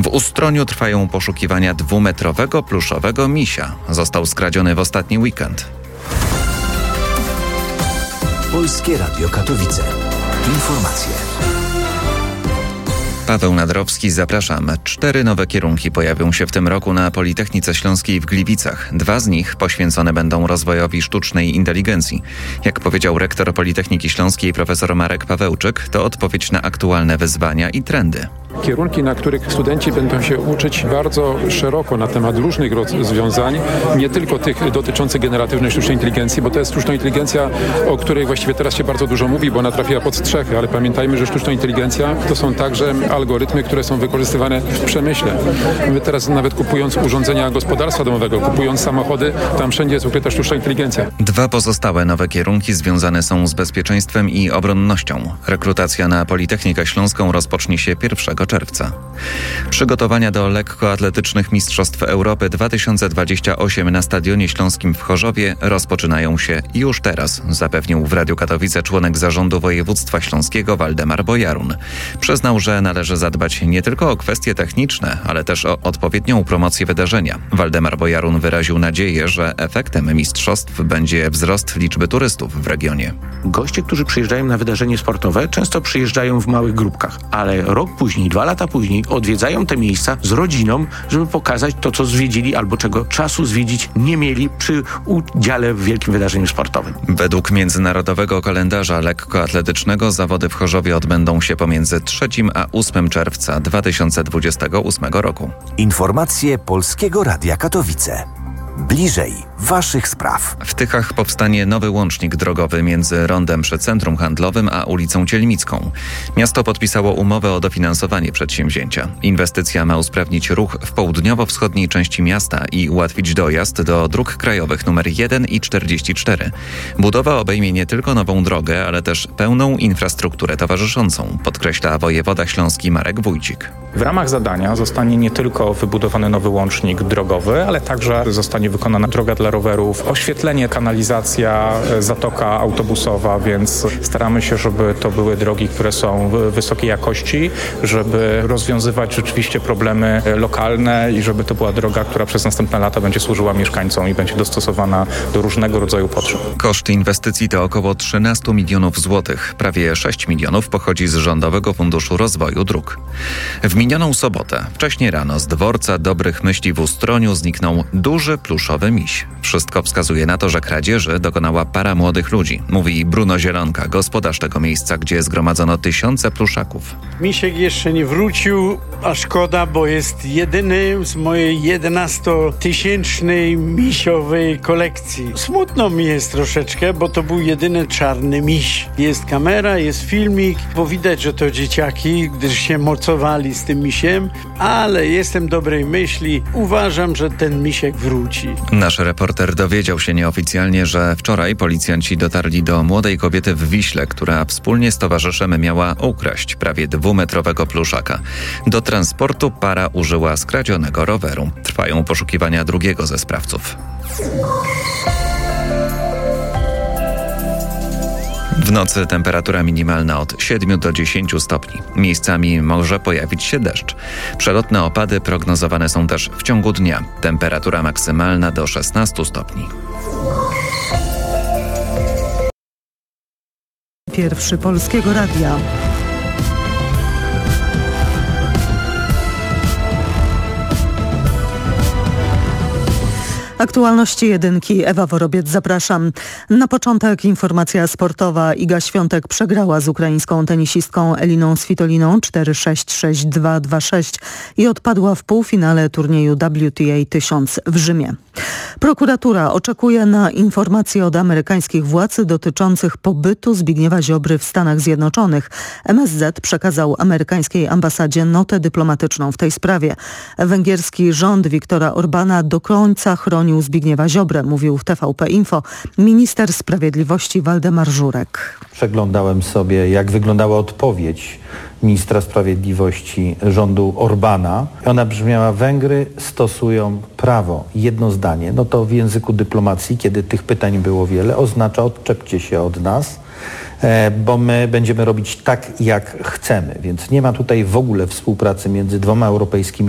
Ustroniu trwają poszukiwania 2-metrowego pluszowego misia. Został skradziony w ostatni weekend. Polskie Radio Katowice. Informacje. Paweł Nadrowski, zapraszam. 4 nowe kierunki pojawią się w tym roku na Politechnice Śląskiej w Gliwicach. 2 z nich poświęcone będą rozwojowi sztucznej inteligencji. Jak powiedział rektor Politechniki Śląskiej profesor Marek Pawełczyk, to odpowiedź na aktualne wyzwania i trendy. Kierunki, na których studenci będą się uczyć bardzo szeroko na temat różnych rozwiązań, nie tylko tych dotyczących generatywnej sztucznej inteligencji, bo to jest sztuczna inteligencja, o której właściwie teraz się bardzo dużo mówi, bo ona trafiła pod strzechy, ale pamiętajmy, że sztuczna inteligencja to są także algorytmy, które są wykorzystywane w przemyśle. My teraz nawet kupując urządzenia gospodarstwa domowego, kupując samochody, tam wszędzie jest ukryta sztuczna inteligencja. 2 pozostałe nowe kierunki związane są z bezpieczeństwem i obronnością. Rekrutacja na Politechnikę Śląską rozpocznie się 1 czerwca. Przygotowania do lekkoatletycznych Mistrzostw Europy 2028 na Stadionie Śląskim w Chorzowie rozpoczynają się już teraz, zapewnił w Radiu Katowice członek zarządu województwa śląskiego Waldemar Bojarun. Przyznał, że należy zadbać nie tylko o kwestie techniczne, ale też o odpowiednią promocję wydarzenia. Waldemar Bojarun wyraził nadzieję, że efektem mistrzostw będzie wzrost liczby turystów w regionie. Goście, którzy przyjeżdżają na wydarzenie sportowe, często przyjeżdżają w małych grupkach, ale rok później, 2 lata później odwiedzają te miejsca z rodziną, żeby pokazać to, co zwiedzili albo czego czasu zwiedzić nie mieli przy udziale w wielkim wydarzeniu sportowym. Według międzynarodowego kalendarza lekkoatletycznego zawody w Chorzowie odbędą się pomiędzy 3 a 8 czerwca 2028 roku. Informacje Polskiego Radia Katowice. Bliżej waszych spraw. W Tychach powstanie nowy łącznik drogowy między rondem przy centrum handlowym a ulicą Cielmicką. Miasto podpisało umowę o dofinansowanie przedsięwzięcia. Inwestycja ma usprawnić ruch w południowo-wschodniej części miasta i ułatwić dojazd do dróg krajowych nr 1 i 44. Budowa obejmie nie tylko nową drogę, ale też pełną infrastrukturę towarzyszącą, podkreśla wojewoda śląski Marek Wójcik. W ramach zadania zostanie nie tylko wybudowany nowy łącznik drogowy, ale także zostanie wykonana droga dla rowerów, oświetlenie, kanalizacja, zatoka autobusowa, więc staramy się, żeby to były drogi, które są wysokiej jakości, żeby rozwiązywać rzeczywiście problemy lokalne i żeby to była droga, która przez następne lata będzie służyła mieszkańcom i będzie dostosowana do różnego rodzaju potrzeb. Koszt inwestycji to około 13 milionów złotych. Prawie 6 milionów pochodzi z Rządowego Funduszu Rozwoju Dróg. W minioną sobotę, wcześnie rano, z dworca Dobrych Myśli w Ustroniu zniknął duży pluszowy miś. Wszystko wskazuje na to, że kradzieży dokonała para młodych ludzi, mówi Bruno Zielonka, gospodarz tego miejsca, gdzie zgromadzono tysiące pluszaków. Misiek jeszcze nie wrócił, a szkoda, bo jest jedyny z mojej 11-tysięcznej misiowej kolekcji. Smutno mi jest troszeczkę, bo to był jedyny czarny miś. Jest kamera, jest filmik, bo widać, że to dzieciaki, gdyż się mocowali z tym misiem, ale jestem dobrej myśli. Uważam, że ten misiek wróci. Nasz reporter dowiedział się nieoficjalnie, że wczoraj policjanci dotarli do młodej kobiety w Wiśle, która wspólnie z towarzyszem miała ukraść prawie 2-metrowego pluszaka. Do transportu para użyła skradzionego roweru. Trwają poszukiwania drugiego ze sprawców. W nocy temperatura minimalna od 7 do 10 stopni. Miejscami może pojawić się deszcz. Przelotne opady prognozowane są też w ciągu dnia. Temperatura maksymalna do 16 stopni. Pierwszy Polskiego Radia. Aktualności jedynki. Ewa Worobiec, zapraszam. Na początek informacja sportowa. Iga Świątek przegrała z ukraińską tenisistką Eliną Svitoliną 4-6, 6-2, 2-6 i odpadła w półfinale turnieju WTA 1000 w Rzymie. Prokuratura oczekuje na informacje od amerykańskich władz dotyczących pobytu Zbigniewa Ziobry w Stanach Zjednoczonych. MSZ przekazał amerykańskiej ambasadzie notę dyplomatyczną w tej sprawie. Węgierski rząd Viktora Orbana do końca chronił Zbigniewa Ziobrę, mówił w TVP Info minister sprawiedliwości Waldemar Żurek. Przeglądałem sobie, jak wyglądała odpowiedź ministra sprawiedliwości rządu Orbana. Ona brzmiała: Węgry stosują prawo. Jedno zdanie. No to w języku dyplomacji, kiedy tych pytań było wiele, oznacza: odczepcie się od nas, bo my będziemy robić tak, jak chcemy. Więc nie ma tutaj w ogóle współpracy między dwoma europejskimi